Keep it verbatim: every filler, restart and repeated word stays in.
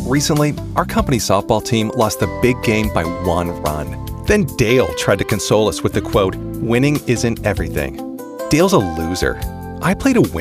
Recently, our company softball team lost the big game by one run. Then Dale tried to console us with the quote, "Winning isn't everything." Dale's a loser. I played to win.